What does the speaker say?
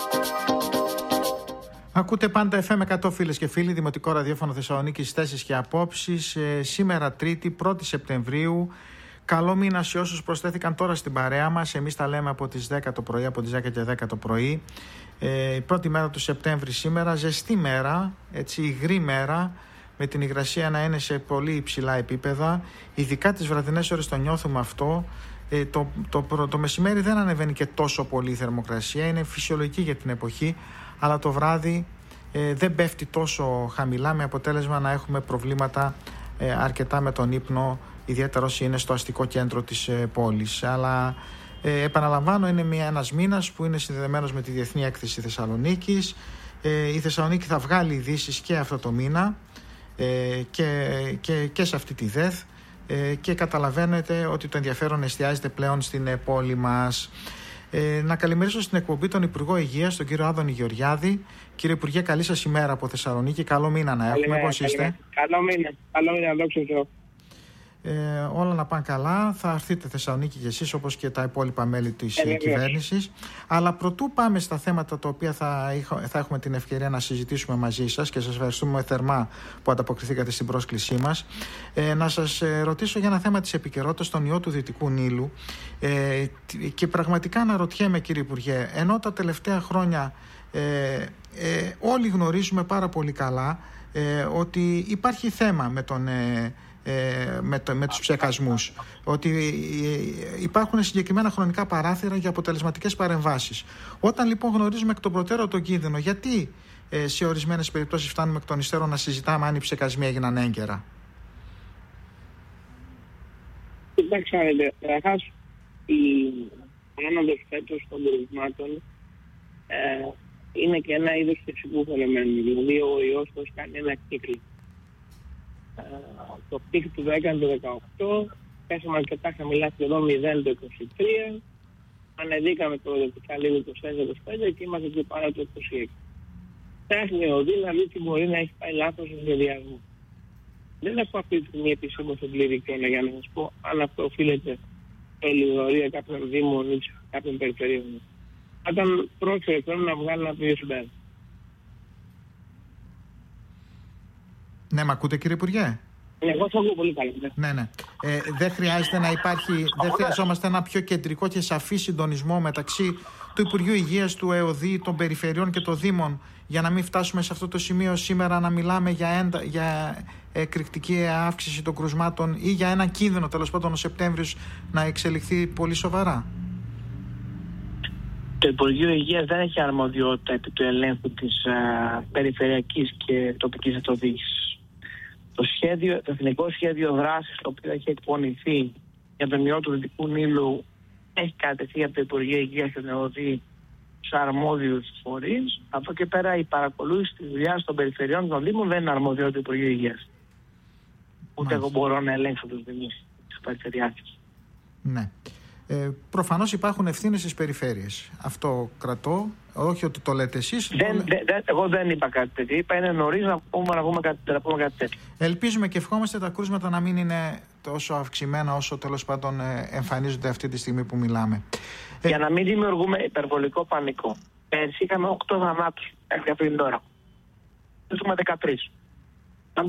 Ακούτε πάντα FM 100, φίλες και φίλοι, Δημοτικό Ραδιόφωνο Θεσσαλονίκης, θέσεις και απόψεις. Σήμερα Τρίτη, 1η Σεπτεμβρίου. Καλό μήνα σε όσους προσθέθηκαν τώρα στην παρέα μας. Εμείς τα λέμε από τις 10 το πρωί, από τις 10 και 10 το πρωί. Η πρώτη μέρα του Σεπτέμβρη σήμερα, ζεστή μέρα, έτσι, υγρή μέρα, με την υγρασία να είναι σε πολύ υψηλά επίπεδα. Ειδικά τις βραδινές ώρες το νιώθουμε αυτό. Το μεσημέρι δεν ανεβαίνει και τόσο πολύ η θερμοκρασία, είναι φυσιολογική για την εποχή, αλλά το βράδυ δεν πέφτει τόσο χαμηλά, με αποτέλεσμα να έχουμε προβλήματα αρκετά με τον ύπνο, ιδιαίτερα όσοι είναι στο αστικό κέντρο της πόλης. Αλλά επαναλαμβάνω, είναι ένας μήνας που είναι συνδεδεμένος με τη Διεθνή Έκθεση Θεσσαλονίκης. Η Θεσσαλονίκη θα βγάλει ειδήσεις και αυτό το μήνα και σε αυτή τη ΔΕΘ, και καταλαβαίνετε ότι το ενδιαφέρον εστιάζεται πλέον στην πόλη μας. Να καλημερίσω στην εκπομπή τον Υπουργό Υγείας, τον κύριο Άδωνη Γεωργιάδη. Κύριε Υπουργέ, καλή σας ημέρα από Θεσσαλονίκη. Καλό μήνα να έχουμε. Πώς είστε? Καλό μήνα, δόξα τω Θεώ. Όλα να πάνε καλά. Θα έρθετε Θεσσαλονίκη κι εσείς, όπως και τα υπόλοιπα μέλη της κυβέρνησης. Αλλά προτού πάμε στα θέματα τα οποία θα έχουμε την ευκαιρία να συζητήσουμε μαζί σας, και σας ευχαριστούμε θερμά που ανταποκριθήκατε στην πρόσκλησή μας, να σας ρωτήσω για ένα θέμα της επικαιρότητας, τον ιό του Δυτικού Νείλου. Και πραγματικά αναρωτιέμαι, κύριε Υπουργέ, ενώ τα τελευταία χρόνια όλοι γνωρίζουμε πάρα πολύ καλά ότι υπάρχει θέμα με τους ψεκασμούς, ότι υπάρχουν συγκεκριμένα χρονικά παράθυρα για αποτελεσματικές παρεμβάσεις. Όταν λοιπόν γνωρίζουμε εκ των προτέρων τον κίνδυνο, γιατί σε ορισμένες περιπτώσεις φτάνουμε εκ των υστέρων να συζητάμε αν οι ψεκασμοί έγιναν έγκαιρα? Κοιτάξτε, καταρχάς η άνοδος φέτος των κρουσμάτων είναι και ένα είδος φυσικού φαινομένου. Δηλαδή ο ιός θα κάνει ένα κύκλο. Το πικ του 10 το 18, πέσαμε αρκετά χαμηλά, σχεδόν 0 το 23, ανεβήκαμε το λίγο το 4-5 και είμαστε και πάνω το 26. Φτάχνει ο Δήμος να δει τι μπορεί να έχει πάει λάθος στο σχεδιασμό. Δεν έχω αυτή τη στιγμή επισήμως την πλήρη εικόνα για να σας πω αν αυτό οφείλεται σε λιγορία κάποιων Δήμων ή κάποιων περιφερειών. Όταν πρόκειται πρέπει να βγάλει ένα πλήρη συμπέρασμα. Ναι, μ' ακούτε, κύριε Υπουργέ? Εγώ θα ακούω πολύ καλά. Ναι. Δεν χρειάζεται να υπάρχει, δεν χρειαζόμαστε ένα πιο κεντρικό και σαφή συντονισμό μεταξύ του Υπουργείου Υγείας, του ΕΟΔΗ, των περιφερειών και των Δήμων, για να μην φτάσουμε σε αυτό το σημείο σήμερα να μιλάμε για εκρηκτική αύξηση των κρουσμάτων ή για ένα κίνδυνο, τέλος πάντων, ο Σεπτέμβριος να εξελιχθεί πολύ σοβαρά? Το Υπουργείο Υγείας δεν έχει αρμοδιότητα επί του ελέγχου της περιφερειακής και τοπικής αυτοδιοίκησης. Το εθνικό σχέδιο δράσης, το οποίο έχει εκπονηθεί για τον ιό του Δυτικού Νείλου, έχει κατευθεί από το Υπουργείο Υγείας και τον ΕΟΔΗ στους αρμόδιους φορείς. Από εκεί πέρα η παρακολούθηση της δουλειάς των περιφερειών των Δήμων δεν είναι αρμοδιότητα του Υπουργείου Υγείας. Ούτε εγώ μπορώ να ελέγξω τους Δήμους της περιφερειάρχης. Ναι. Προφανώς υπάρχουν ευθύνες στις περιφέρειες. Αυτό κρατώ. Όχι ότι το λέτε εσείς. Εγώ δεν είπα κάτι τέτοιο. Είπα είναι νωρίς να πούμε κάτι τέτοιο. Ελπίζουμε και ευχόμαστε τα κρούσματα να μην είναι τόσο αυξημένα όσο τέλος πάντων εμφανίζονται αυτή τη στιγμή που μιλάμε. Για να μην δημιουργούμε υπερβολικό πανικό. Πέρσι είχαμε 8 θανάτους μέχρι πριν τώρα. Έχουμε 13.